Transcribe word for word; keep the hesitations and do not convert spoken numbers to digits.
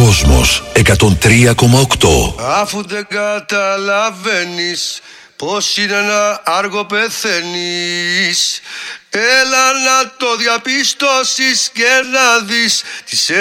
Κόσμος εκατόν τρία κόμμα οκτώ. Αφού δεν καταλαβαίνεις πως είναι ένα άργο πεθαίνεις, έλα να το διαπιστώσεις και να δεις τις